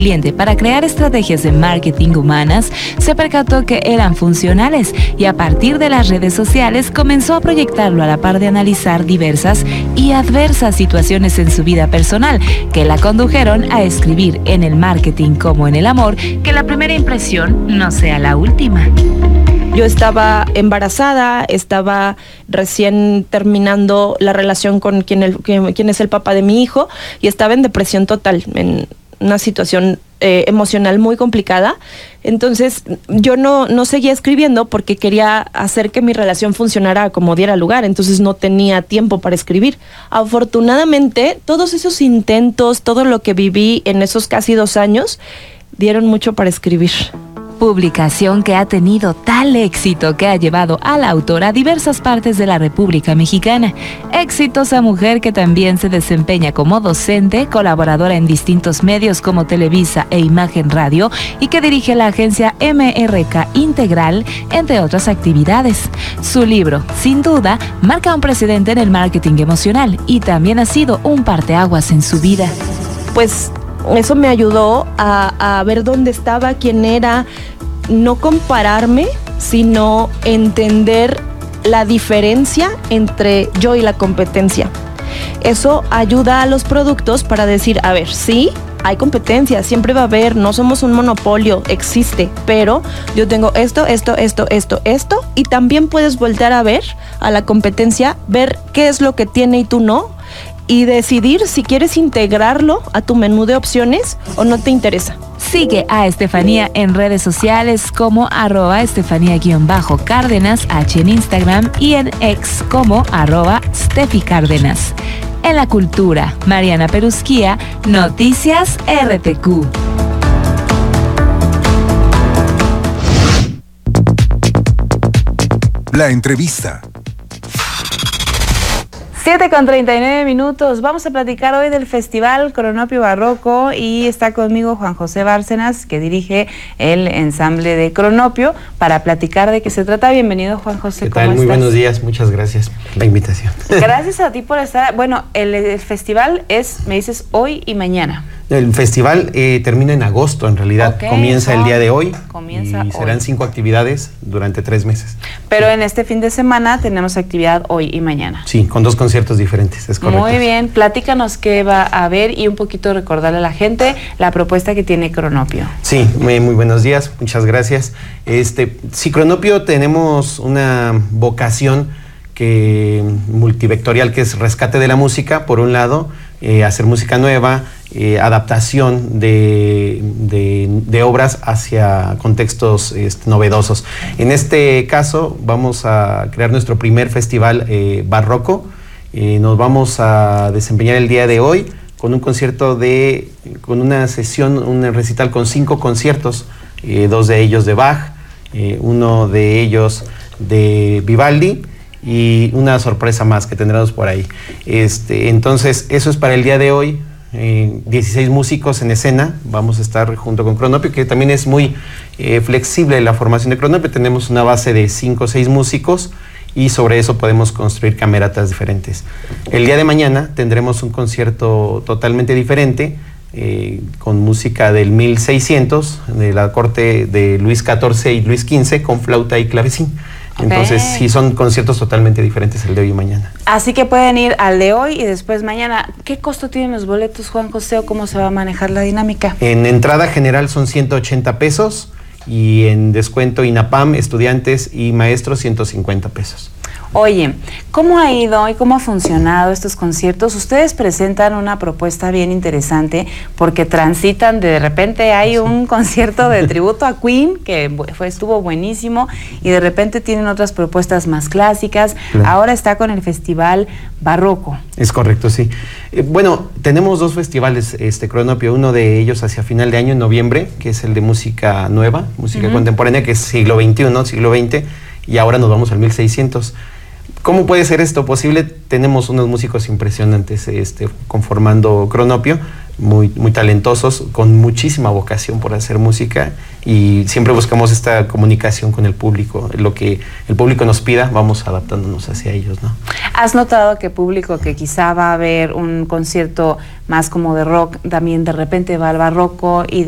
cliente para crear estrategias de marketing humanas, se percató que eran funcionales y a partir de las redes sociales comenzó a proyectarlo a la par de analizar diversas y adversas situaciones en su vida personal que la condujeron a escribir en el marketing como en el amor que la primera impresión no sea la última. Yo estaba embarazada, estaba recién terminando la relación con quien es el papá de mi hijo y estaba en depresión total, en una situación emocional muy complicada. Entonces yo no seguía escribiendo porque quería hacer que mi relación funcionara como diera lugar, entonces no tenía tiempo para escribir. Afortunadamente, todos esos intentos, todo lo que viví en esos casi 2 años, dieron mucho para escribir. Publicación que ha tenido tal éxito que ha llevado a la autora a diversas partes de la República Mexicana. Exitosa mujer que también se desempeña como docente, colaboradora en distintos medios como Televisa e Imagen Radio y que dirige la agencia MRK Integral, entre otras actividades. Su libro, sin duda, marca un precedente en el marketing emocional y también ha sido un parteaguas en su vida. Pues eso me ayudó a ver dónde estaba, quién era, no compararme, sino entender la diferencia entre yo y la competencia. Eso ayuda a los productos para decir, a ver, sí, hay competencia, siempre va a haber, no somos un monopolio, existe, pero yo tengo esto, y también puedes voltear a ver a la competencia, ver qué es lo que tiene y tú no, y decidir si quieres integrarlo a tu menú de opciones o no te interesa. Sigue a Estefanía en redes sociales como @Estefanía_Cárdenas, H en Instagram y en X como @StefiCárdenas. En la cultura, Mariana Perusquía, Noticias RTQ. La entrevista. 7:39. Vamos a platicar hoy del Festival Cronopio Barroco y está conmigo Juan José Bárcenas, que dirige el ensamble de Cronopio, para platicar de qué se trata. Bienvenido, Juan José. ¿Qué tal? Muy buenos días, muchas gracias por la invitación. Gracias a ti por estar. Bueno, el festival es, me dices, hoy y mañana. El festival termina en agosto, en realidad. Okay, comienza el día de hoy. Y serán 5 actividades durante 3 meses. Pero en este fin de semana tenemos actividad hoy y mañana. Sí, con 2 conciertos diferentes, es correcto. Muy bien, platícanos qué va a haber y un poquito recordarle a la gente la propuesta que tiene Cronopio. Sí, muy buenos días, muchas gracias. Sí, Cronopio tenemos una vocación multivectorial, que es rescate de la música, por un lado, hacer música nueva, adaptación de obras hacia contextos novedosos. En este caso vamos a crear nuestro primer festival barroco. Nos vamos a desempeñar el día de hoy con un concierto con una sesión, un recital con 5 conciertos, 2 de ellos de Bach, uno de ellos de Vivaldi y una sorpresa más que tendremos por ahí. Entonces, eso es para el día de hoy. 16 músicos en escena, vamos a estar junto con Cronopio, que también es muy flexible la formación de Cronopio. Tenemos una base de 5 o 6 músicos y sobre eso podemos construir cameratas diferentes. El día de mañana tendremos un concierto totalmente diferente, con música del 1600, de la corte de Luis XIV y Luis XV, con flauta y clavecín. Entonces, sí, son conciertos totalmente diferentes el de hoy y mañana. Así que pueden ir al de hoy y después mañana. ¿Qué costo tienen los boletos, Juan José, o cómo se va a manejar la dinámica? En entrada general son 180 pesos y en descuento INAPAM, estudiantes y maestros, 150 pesos. Oye, ¿cómo ha ido y cómo ha funcionado estos conciertos? Ustedes presentan una propuesta bien interesante porque transitan, de repente hay un concierto de tributo a Queen que estuvo buenísimo y de repente tienen otras propuestas más clásicas. Claro. Ahora está con el Festival Barroco. Es correcto, sí. Bueno, tenemos 2 festivales, Cronopio, uno de ellos hacia final de año, en noviembre, que es el de música nueva, música contemporánea, que es siglo XXI, siglo XX, y ahora nos vamos al 1600. ¿Cómo puede ser esto posible? Tenemos unos músicos impresionantes conformando Cronopio, muy talentosos, con muchísima vocación por hacer música, y siempre buscamos esta comunicación con el público. Lo que el público nos pida, vamos adaptándonos hacia ellos, ¿no? ¿Has notado que público que quizá va a ver un concierto más como de rock, también de repente va al barroco y